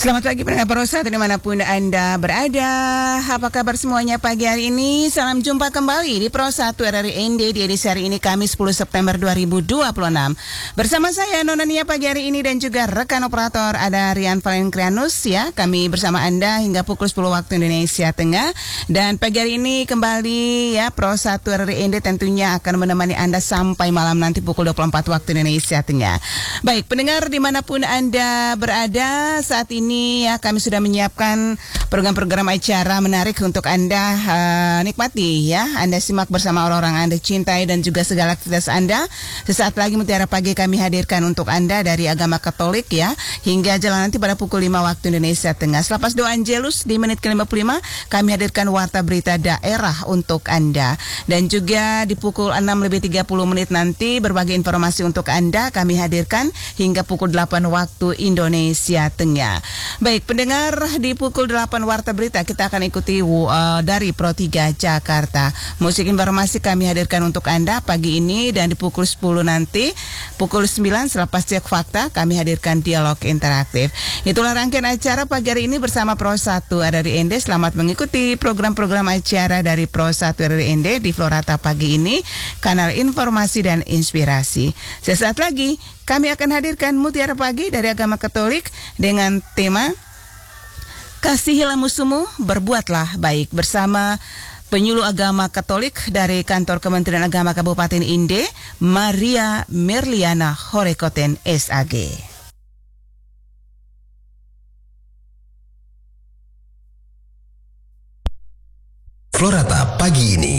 Selamat pagi pendengar Prosa dimanapun Anda berada. Apa kabar semuanya pagi hari ini? Salam jumpa kembali di Prosa RRI ND di edisi hari ini Kamis 10 September 2026. Bersama saya Nona Nia pagi hari ini dan juga rekan operator ada Rian Valentinianus ya. Kami bersama Anda hingga pukul 10 waktu Indonesia Tengah. Dan pagi hari ini kembali ya Prosa RRI ND tentunya akan menemani Anda sampai malam nanti pukul 24 waktu Indonesia Tengah. Baik pendengar dimanapun Anda berada saat ini ya kami sudah menyiapkan program-program acara menarik untuk Anda nikmati ya. Anda simak bersama orang-orang Anda cintai dan juga segala aktivitas Anda. Sesaat lagi Mutiara Pagi kami hadirkan untuk Anda dari agama Katolik ya. Hingga jalan nanti pada pukul 5 waktu Indonesia Tengah. Selepas doa Angelus di menit ke-55 kami hadirkan warta berita daerah untuk Anda. Dan juga di pukul 6:30 menit nanti berbagai informasi untuk Anda kami hadirkan hingga pukul 8 waktu Indonesia Tengah. Baik, pendengar di pukul 8 Warta Berita kita akan ikuti dari Pro 3 Jakarta. Musik informasi kami hadirkan untuk Anda pagi ini dan di pukul 10 nanti, pukul 9 selepas cek fakta kami hadirkan dialog interaktif. Itulah rangkaian acara pagi hari ini bersama Pro 1 RRI ND. Selamat mengikuti program-program acara dari Pro 1 RRI ND di Florata pagi ini, kanal informasi dan inspirasi. Sesaat lagi kami akan hadirkan Mutiara Pagi dari agama Katolik dengan tema Kasihilah musuhmu, berbuatlah baik bersama penyuluh agama Katolik dari kantor Kementerian Agama Kabupaten Inde, Maria Merliana Horekoten SAG. Florata pagi ini.